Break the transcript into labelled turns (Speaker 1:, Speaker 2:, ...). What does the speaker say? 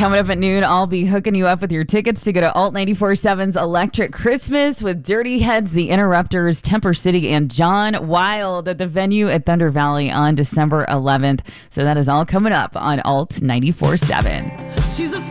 Speaker 1: Coming up at noon, I'll be hooking you up with your tickets to go to Alt 94.7's Electric Christmas with Dirty Heads, The Interrupters, Temper City, and John Wild at the venue at Thunder Valley on December 11th. So that is all coming up on Alt 94.7.
Speaker 2: She's a